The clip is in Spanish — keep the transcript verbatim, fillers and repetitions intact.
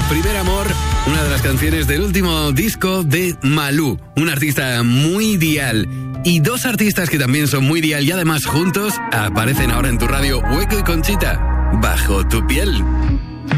Primer Amor, una de las canciones del último disco de Malú, un artista muy dial. Y dos artistas que también son muy dial y además juntos aparecen ahora en tu radio, Hueco y Conchita, Bajo tu piel.